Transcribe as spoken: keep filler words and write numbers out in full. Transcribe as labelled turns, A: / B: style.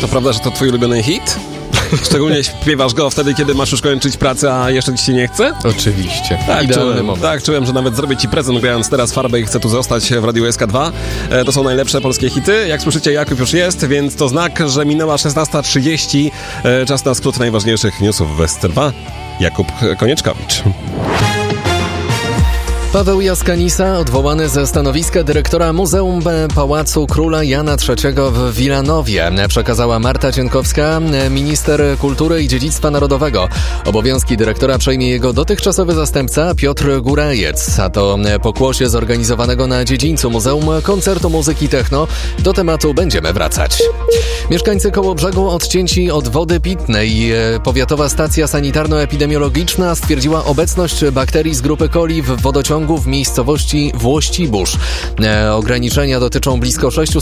A: To prawda, że to twój ulubiony hit? Szczególnie śpiewasz go wtedy, kiedy masz już kończyć pracę, a jeszcze ci się nie chce?
B: Oczywiście.
A: Tak,
B: Idealny
A: czułem,
B: moment.
A: tak, czułem, że nawet zrobię ci prezent, grając teraz Farbę i chcę tu zostać w Radiu S K dwa. E, to są najlepsze polskie hity. Jak słyszycie, Jakub już jest, więc to znak, że minęła szesnasta trzydzieści. E, czas na skrót najważniejszych newsów w S C dwa. Jakub Konieczkowicz.
B: Paweł Jaskanisa, odwołany ze stanowiska dyrektora Muzeum Pałacu Króla Jana trzeciego w Wilanowie, przekazała Marta Cienkowska, minister kultury i dziedzictwa narodowego. Obowiązki dyrektora przejmie jego dotychczasowy zastępca Piotr Górajec, a to pokłosie zorganizowanego na dziedzińcu Muzeum Koncertu Muzyki Techno. Do tematu będziemy wracać. Mieszkańcy Kołobrzegu odcięci od wody pitnej. Powiatowa stacja sanitarno-epidemiologiczna stwierdziła obecność bakterii z grupy coli w wodociągu w miejscowości Włościbórz. E, ograniczenia dotyczą blisko sześciuset